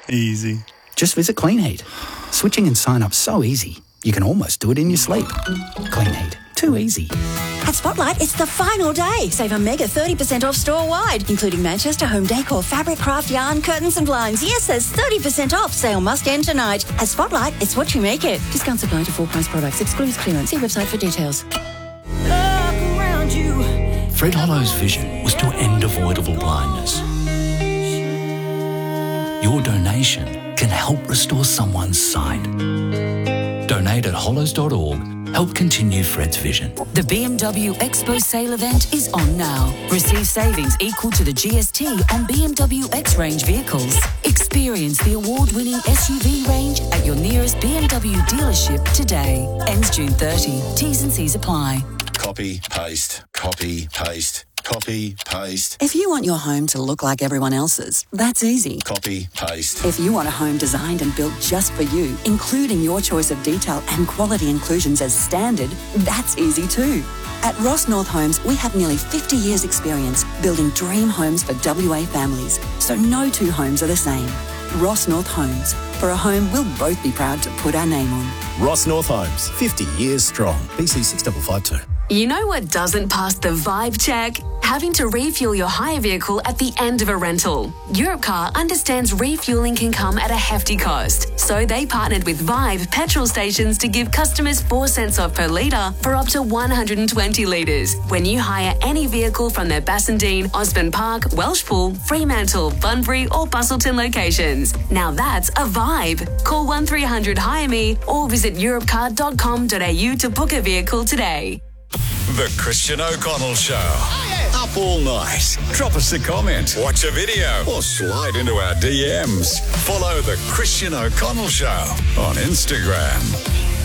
Easy. Just visit Clean Heat. Switching and sign up so easy, you can almost do it in your sleep. Clean Heat. Too easy. At Spotlight, it's the final day. Save a mega 30% off store-wide, including Manchester home decor, fabric, craft, yarn, curtains and blinds. Yes, there's 30% off. Sale must end tonight. At Spotlight, it's what you make it. Discounts apply to full-price products. Excludes clearance. See website for details. Look around you. Fred Hollow's vision was to end avoidable blindness. Your donation can help restore someone's sight. Donate at hollows.org. Help continue Fred's vision. The BMW Expo sale event is on now. Receive savings equal to the GST on BMW X-Range vehicles. Experience the award-winning SUV range at your nearest BMW dealership today. Ends June 30. T's and C's apply. Copy, paste, copy, paste, copy, paste. If you want your home to look like everyone else's, that's easy. Copy, paste. If you want a home designed and built just for you, including your choice of detail and quality inclusions as standard, that's easy too. At Ross North Homes, we have nearly 50 years' experience building dream homes for WA families, so no two homes are the same. Ross North Homes, for a home we'll both be proud to put our name on. Ross North Homes, 50 years strong. BC 6552. You know what doesn't pass the vibe check? Having to refuel your hire vehicle at the end of a rental. Europcar understands refueling can come at a hefty cost, so they partnered with Vibe petrol stations to give customers 4 cents off per litre for up to 120 litres when you hire any vehicle from their Bassendean, Osborne Park, Welshpool, Fremantle, Bunbury or Busselton locations. Now that's a vibe. Call 1300 Hire Me or visit europcar.com.au to book a vehicle today. The Christian O'Connell Show. Up all night. Drop us a comment, watch a video, or slide into our DMs. Follow The Christian O'Connell Show on Instagram.